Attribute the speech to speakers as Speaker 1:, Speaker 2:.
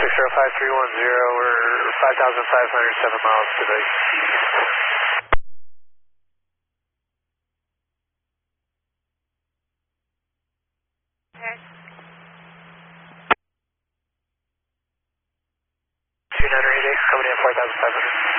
Speaker 1: we're 5,507 miles to the east.
Speaker 2: Okay.
Speaker 1: 2988, coming in 4,500.